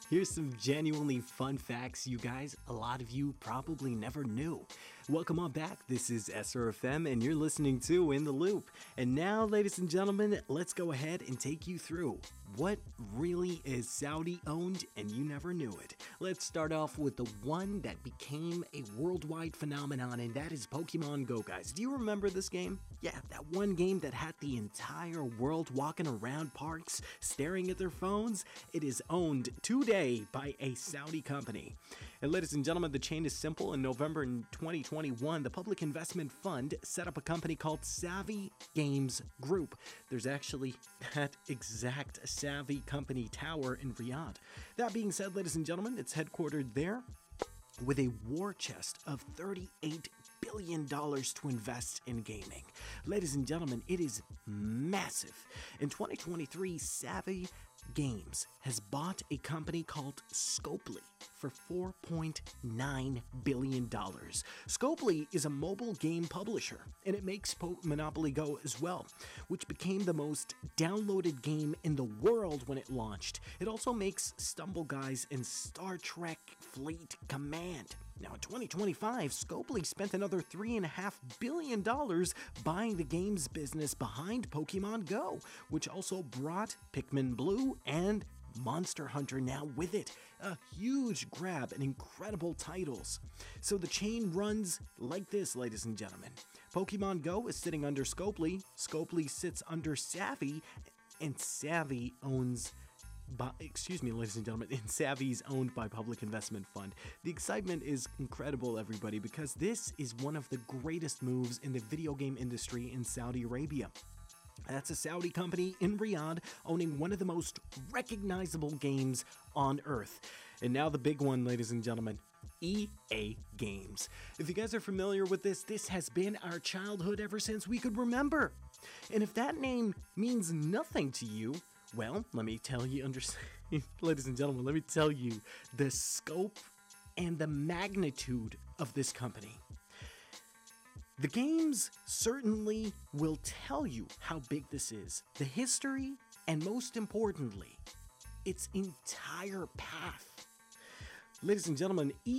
Here's some genuinely fun facts you guys, a lot of you probably never knew. Welcome on back. This is SRFM and you're listening to In the Loop. And now, ladies and gentlemen, let's go ahead and take you through what really is Saudi owned and you never knew it. Let's start off with the one that became a worldwide phenomenon, and that is Pokemon Go, guys. Do you remember this game? Yeah, that one game that had the entire world walking around parks staring at their phones. It is owned today by a Saudi company. And ladies and gentlemen, the chain is simple. In November 2021, the Public Investment Fund set up a company called Savvy Games Group. There's actually that exact Savvy company tower in Riyadh. That being said, ladies and gentlemen, it's headquartered there with a war chest of $38 billion to invest in gaming. Ladies and gentlemen, it is massive. In 2023, Savvy Games has bought a company called Scopely for $4.9 billion. Scopely is a mobile game publisher, and it makes Monopoly Go as well, which became the most downloaded game in the world when it launched. It also makes Stumble Guys and Star Trek Fleet Command. Now, in 2025, Scopely spent another $3.5 billion buying the games business behind Pokemon Go, which also brought Pikmin Blue and Monster Hunter now with it. A huge grab and incredible titles. So the chain runs like this, ladies and gentlemen. Pokemon Go is sitting under Scopely, Scopely sits under Savvy, and Savvy owns... ladies and gentlemen, and Savvy's owned by Public Investment Fund. The excitement is incredible, everybody, because this is one of the greatest moves in the video game industry in Saudi Arabia. That's a Saudi company in Riyadh owning one of the most recognizable games on earth. And now the big one, ladies and gentlemen, EA Games. If you guys are familiar with this has been our childhood ever since we could remember. And if that name means nothing to you, well, let me tell you, ladies and gentlemen, let me tell you the scope and the magnitude of this company. The games certainly will tell you how big this is, the history, and most importantly, its entire path. Ladies and gentlemen,